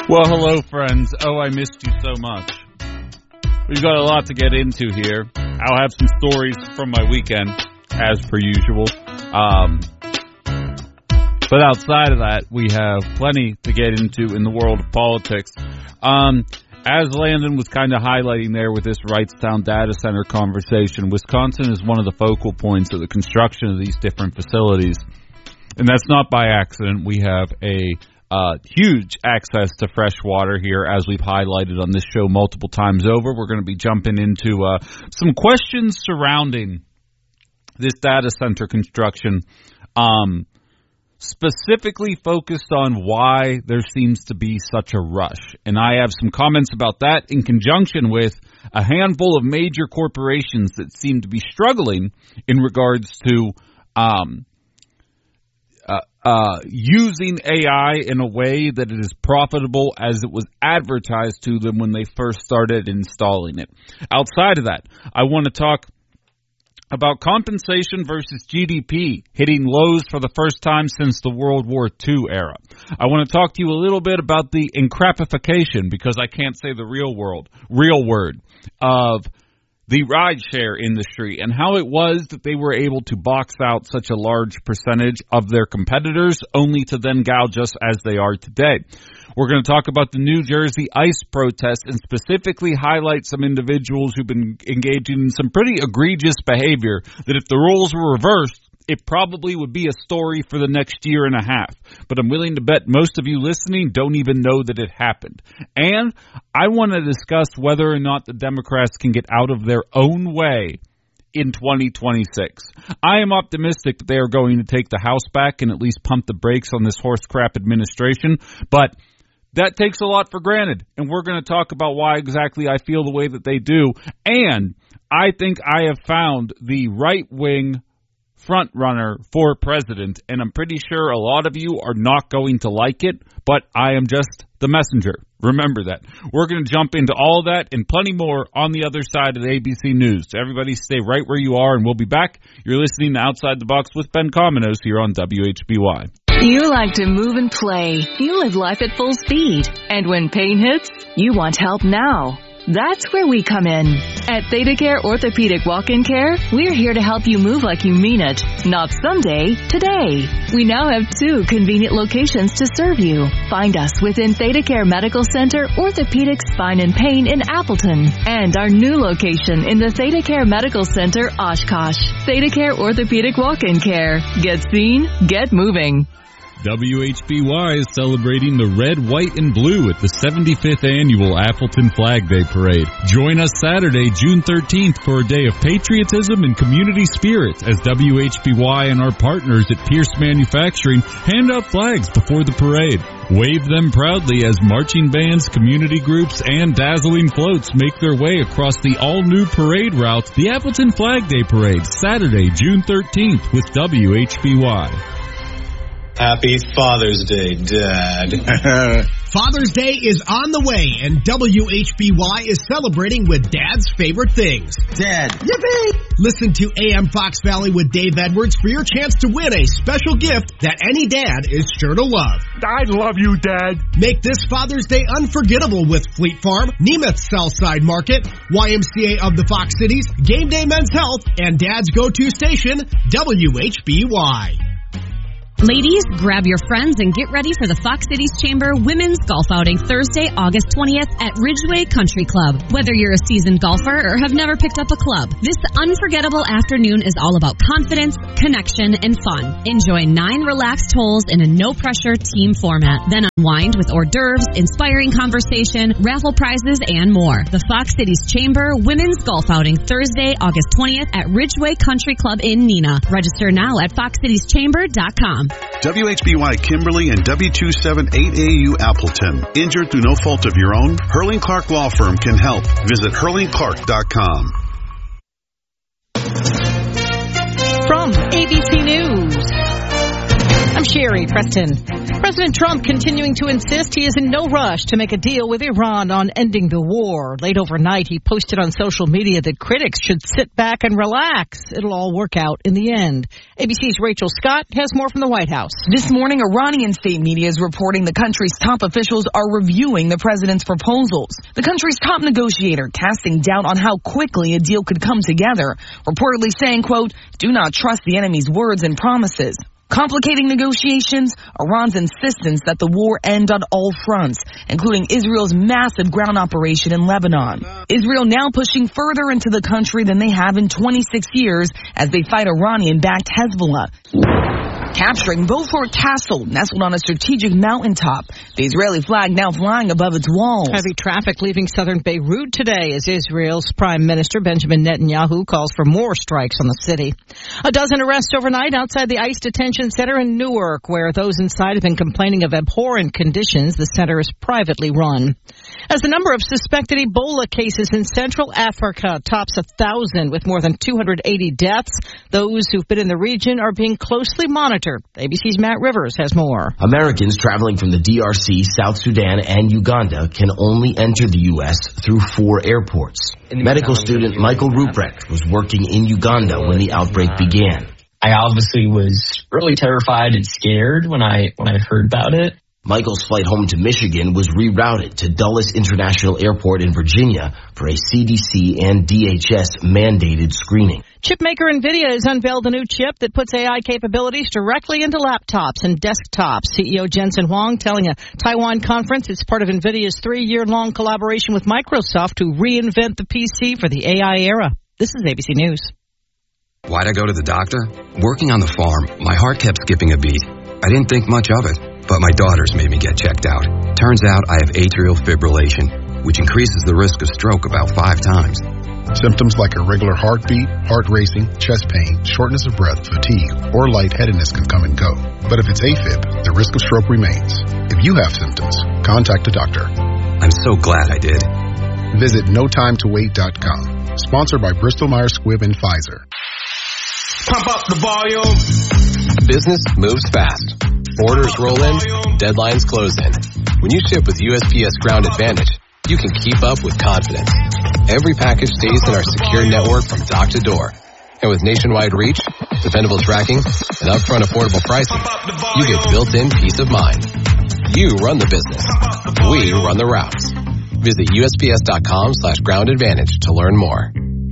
Well, hello, friends. Oh, I missed you so much. We've got a lot to get into here. I'll have some stories from my weekend, as per usual. But outside of that, we have plenty to get into in the world of politics. As Landon was kind of highlighting there with this Wrightstown data center conversation, Wisconsin is one of the focal points of the construction of these different facilities. And that's not by accident. We have a huge access to fresh water here, as we've highlighted on this show multiple times over. We're going to be jumping into some questions surrounding this data center construction, specifically focused on why there seems to be such a rush. And I have some comments about that in conjunction with a handful of major corporations that seem to be struggling in regards to using AI in a way that it is profitable as it was advertised to them when they first started installing it. Outside of that, I want to talk about compensation versus GDP hitting lows for the first time since the World War II era. I want to talk to you a little bit about the encrapification, because I can't say the real word, of the rideshare industry and how it was that they were able to box out such a large percentage of their competitors only to then gouge us as they are today. We're going to talk about the New Jersey ICE protests and specifically highlight some individuals who've been engaging in some pretty egregious behavior that if the roles were reversed, it probably would be a story for the next year and a half. But I'm willing to bet most of you listening don't even know that it happened. And I want to discuss whether or not the Democrats can get out of their own way in 2026. I am optimistic that they are going to take the House back and at least pump the brakes on this horse crap administration. But that takes a lot for granted. And we're going to talk about why exactly I feel the way that they do. And I think I have found the right-wing front runner for president, and I'm pretty sure a lot of you are not going to like it, but I am just the messenger. Remember that. We're going to jump into all that and plenty more on the other side of the ABC News. So everybody stay right where you are, and we'll be back. You're listening to Outside the Box with Ben Cominos here on WHBY. You like to move and play. You live life at full speed. And when pain hits, you want help now. That's where we come in. At ThedaCare Orthopedic Walk-In Care, we're here to help you move like you mean it. Not someday, today. We now have 2 convenient locations to serve you. Find us within ThedaCare Medical Center, Orthopedic Spine and Pain in Appleton. And our new location in the ThedaCare Medical Center, Oshkosh. ThedaCare Orthopedic Walk-In Care. Get seen, get moving. WHBY is celebrating the red, white, and blue at the 75th Annual Appleton Flag Day Parade. Join us Saturday, June 13th for a day of patriotism and community spirit as WHBY and our partners at Pierce Manufacturing hand out flags before the parade. Wave them proudly as marching bands, community groups, and dazzling floats make their way across the all-new parade route, the Appleton Flag Day Parade, Saturday, June 13th with WHBY. Happy Father's Day, Dad. Father's Day is on the way, and WHBY is celebrating with Dad's favorite things. Dad. Yippee! Listen to AM Fox Valley with Dave Edwards for your chance to win a special gift that any dad is sure to love. I love you, Dad. Make this Father's Day unforgettable with Fleet Farm, Nemeth Southside Market, YMCA of the Fox Cities, Game Day Men's Health, and Dad's go-to station, WHBY. Ladies, grab your friends and get ready for the Fox Cities Chamber Women's Golf Outing Thursday, August 20th at Ridgeway Country Club. Whether you're a seasoned golfer or have never picked up a club, this unforgettable afternoon is all about confidence, connection, and fun. Enjoy 9 relaxed holes in a no-pressure team format. Then unwind with hors d'oeuvres, inspiring conversation, raffle prizes, and more. The Fox Cities Chamber Women's Golf Outing Thursday, August 20th at Ridgeway Country Club in Neenah. Register now at foxcitieschamber.com. WHBY Kimberly and W278AU Appleton. Injured through no fault of your own? Hurling Clark Law Firm can help. Visit hurlingclark.com. From ABC News. I'm Sherry Preston. President Trump continuing to insist he is in no rush to make a deal with Iran on ending the war. Late overnight, he posted on social media that critics should sit back and relax. It'll all work out in the end. ABC's Rachel Scott has more from the White House. This morning, Iranian state media is reporting the country's top officials are reviewing the president's proposals. The country's top negotiator casting doubt on how quickly a deal could come together, reportedly saying, quote, "Do not trust the enemy's words and promises." Complicating negotiations, Iran's insistence that the war end on all fronts, including Israel's massive ground operation in Lebanon. Israel now pushing further into the country than they have in 26 years as they fight Iranian-backed Hezbollah. Capturing Beaufort Castle, nestled on a strategic mountaintop. The Israeli flag now flying above its walls. Heavy traffic leaving southern Beirut today as Israel's Prime Minister Benjamin Netanyahu calls for more strikes on the city. A dozen arrests overnight outside the ICE detention center in Newark, where those inside have been complaining of abhorrent conditions. The center is privately run. As the number of suspected Ebola cases in Central Africa tops 1,000 with more than 280 deaths, those who've been in the region are being closely monitored. ABC's Matt Rivers has more. Americans traveling from the DRC, South Sudan, and Uganda can only enter the U.S. through 4 airports. Medical student Michael Ruprecht was working in Uganda when the outbreak began. I obviously was really terrified and scared when I heard about it. Michael's flight home to Michigan was rerouted to Dulles International Airport in Virginia for a CDC and DHS mandated screening. Chipmaker NVIDIA has unveiled a new chip that puts AI capabilities directly into laptops and desktops. CEO Jensen Huang telling a Taiwan conference it's part of NVIDIA's 3-year-long collaboration with Microsoft to reinvent the PC for the AI era. This is ABC News. Why'd I go to the doctor? Working on the farm, my heart kept skipping a beat. I didn't think much of it, but my daughters made me get checked out. Turns out I have atrial fibrillation, which increases the risk of stroke about 5 times. Symptoms like irregular heartbeat, heart racing, chest pain, shortness of breath, fatigue, or lightheadedness can come and go. But if it's AFib, the risk of stroke remains. If you have symptoms, contact a doctor. I'm so glad I did. Visit NoTimeToWait.com. Sponsored by Bristol-Myers Squibb and Pfizer. Pump up the volume. Business moves fast. Orders roll in, deadlines close in. When you ship with USPS Ground Advantage, you can keep up with confidence. Every package stays in our secure network from dock to door. And with nationwide reach, dependable tracking, and upfront affordable pricing, you get built-in peace of mind. You run the business. We run the routes. Visit USPS.com/Ground Advantage to learn more.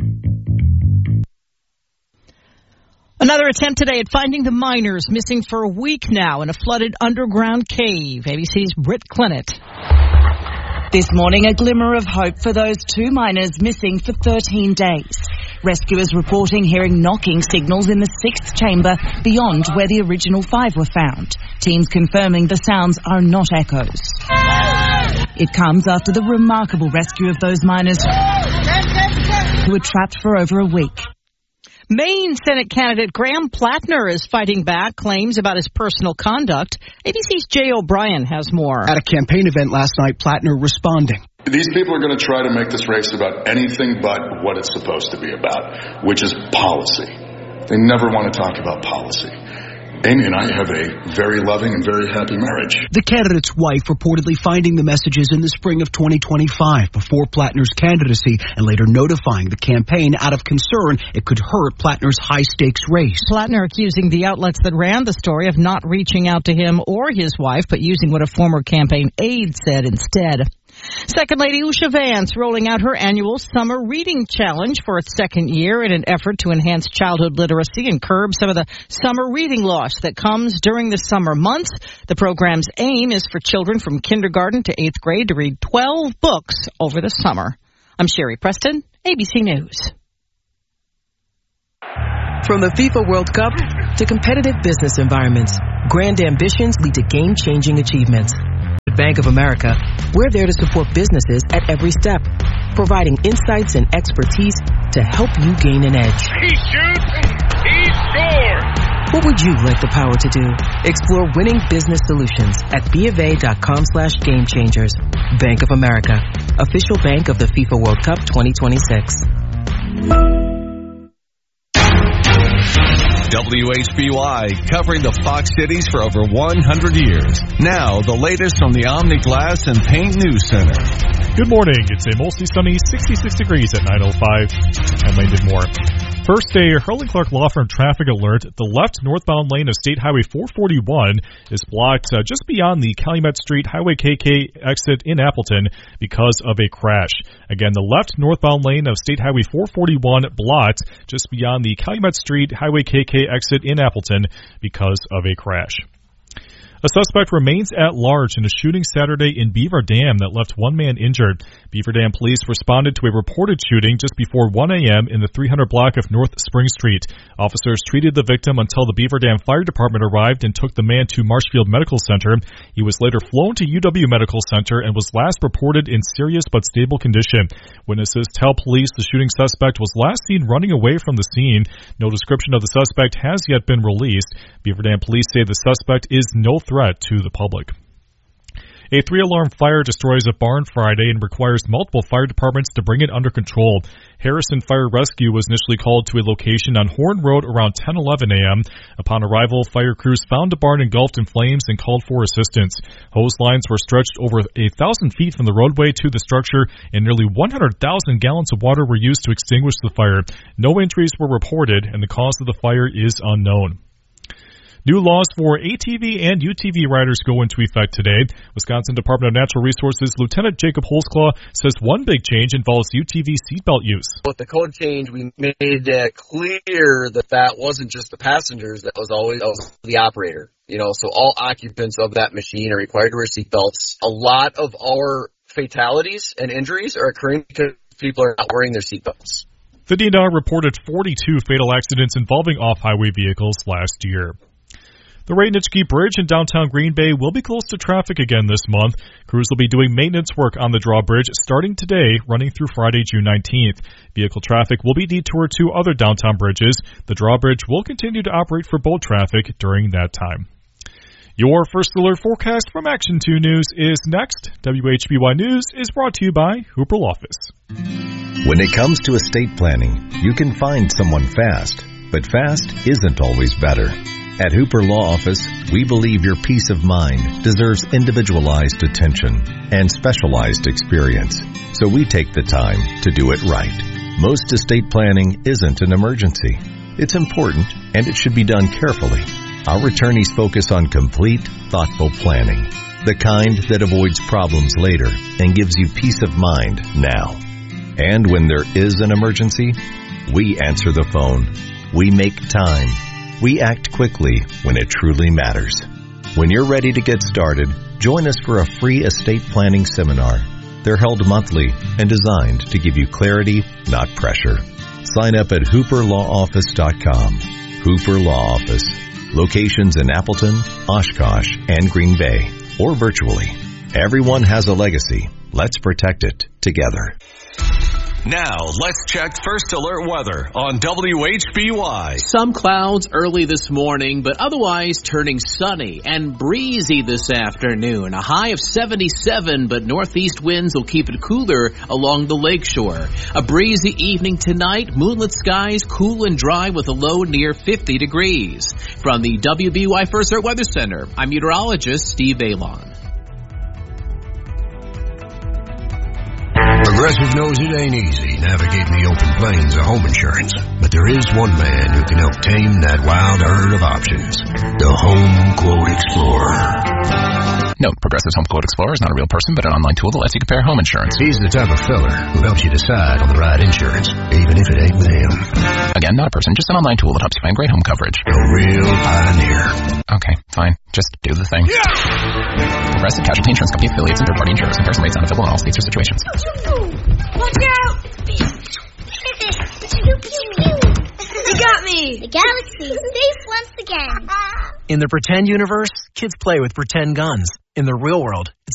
Another attempt today at finding the miners missing for a week now in a flooded underground cave. ABC's Britt Clennett. This morning, a glimmer of hope for those 2 miners missing for 13 days. Rescuers reporting hearing knocking signals in the 6th chamber beyond where the original 5 were found. Teams confirming the sounds are not echoes. It comes after the remarkable rescue of those miners who were trapped for over a week. Maine Senate candidate Graham Plattner is fighting back claims about his personal conduct. ABC's Jay O'Brien has more. At a campaign event last night, Plattner responding. These people are going to try to make this race about anything but what it's supposed to be about, which is policy. They never want to talk about policy. Amy and I have a very loving and very happy marriage. The candidate's wife reportedly finding the messages in the spring of 2025 before Plattner's candidacy and later notifying the campaign out of concern it could hurt Plattner's high-stakes race. Plattner accusing the outlets that ran the story of not reaching out to him or his wife, but using what a former campaign aide said instead. Second Lady Usha Vance rolling out her annual summer reading challenge for its 2nd year in an effort to enhance childhood literacy and curb some of the summer reading loss that comes during the summer months. The program's aim is for children from kindergarten to 8th grade to read 12 books over the summer. I'm Sherry Preston, ABC News. From the FIFA World Cup to competitive business environments, grand ambitions lead to game-changing achievements. At Bank of America, we're there to support businesses at every step, providing insights and expertise to help you gain an edge. He shoots, he scores! What would you like the power to do? Explore winning business solutions at BofA.com/gamechangers. Bank of America, official bank of the FIFA World Cup 2026. WHBY, covering the Fox Cities for over 100 years. Now, the latest from the Omni Glass and Paint News Center. Good morning. It's a mostly sunny 66 degrees at 9:05. I'm Landon Moore. First, a Hurley Clark Law Firm traffic alert. The left northbound lane of State Highway 441 is blocked just beyond the Calumet Street Highway KK exit in Appleton because of a crash. Again, the left northbound lane of State Highway 441 blocked just beyond the Calumet Street Highway KK exit in Appleton because of a crash. A suspect remains at large in a shooting Saturday in Beaver Dam that left one man injured. Beaver Dam police responded to a reported shooting just before 1 a.m. in the 300 block of North Spring Street. Officers treated the victim until the Beaver Dam Fire Department arrived and took the man to Marshfield Medical Center. He was later flown to UW Medical Center and was last reported in serious but stable condition. Witnesses tell police the shooting suspect was last seen running away from the scene. No description of the suspect has yet been released. Beaver Dam police say the suspect is no threat to the public. A 3-alarm fire destroys a barn Friday and requires multiple fire departments to bring it under control. Harrison Fire Rescue was initially called to a location on Horn Road around 10:11 a.m. Upon arrival, fire crews found the barn engulfed in flames and called for assistance. Hose lines were stretched over 1,000 feet from the roadway to the structure, and nearly 100,000 gallons of water were used to extinguish the fire. No injuries were reported, and the cause of the fire is unknown. New laws for ATV and UTV riders go into effect today. Wisconsin Department of Natural Resources Lieutenant Jacob Holzclaw says one big change involves UTV seatbelt use. With the code change, we made clear that wasn't just the passengers, that was the operator. So all occupants of that machine are required to wear seatbelts. A lot of our fatalities and injuries are occurring because people are not wearing their seatbelts. The DNR reported 42 fatal accidents involving off-highway vehicles last year. The Ray-Nitschke Bridge in downtown Green Bay will be closed to traffic again this month. Crews will be doing maintenance work on the drawbridge starting today, running through Friday, June 19th. Vehicle traffic will be detoured to other downtown bridges. The drawbridge will continue to operate for boat traffic during that time. Your First Alert forecast from Action 2 News is next. WHBY News is brought to you by Hooper Law Office. When it comes to estate planning, you can find someone fast, but fast isn't always better. At Hooper Law Office, we believe your peace of mind deserves individualized attention and specialized experience, so we take the time to do it right. Most estate planning isn't an emergency. It's important, and it should be done carefully. Our attorneys focus on complete, thoughtful planning, the kind that avoids problems later and gives you peace of mind now. And when there is an emergency, we answer the phone. We make time. We act quickly when it truly matters. When you're ready to get started, join us for a free estate planning seminar. They're held monthly and designed to give you clarity, not pressure. Sign up at hooperlawoffice.com. Hooper Law Office. Locations in Appleton, Oshkosh, and Green Bay, or virtually. Everyone has a legacy. Let's protect it together. Now, let's check First Alert weather on WHBY. Some clouds early this morning, but otherwise turning sunny and breezy this afternoon. A high of 77, but northeast winds will keep it cooler along the lakeshore. A breezy evening tonight, moonlit skies, cool and dry with a low near 50 degrees. From the WBY First Alert Weather Center, I'm meteorologist Steve Valon. Progressive knows it ain't easy navigating the open plains of home insurance, but there is one man who can help tame that wild herd of options. The Home Quote Explorer. Note, Progressive's Home Quote Explorer is not a real person, but an online tool that lets you compare home insurance. He's the type of fella who helps you decide on the right insurance, even if it ain't with him. Again, not a person, just an online tool that helps you find great home coverage. A real pioneer. Okay, fine. Just do the thing. Yeah! Progressive Casualty Insurance Company affiliates and third-party insurers. Comparison rates not available in all states or situations. Watch out! You got me! The galaxy is safe once again. In the pretend universe, kids play with pretend guns. In the real world, it's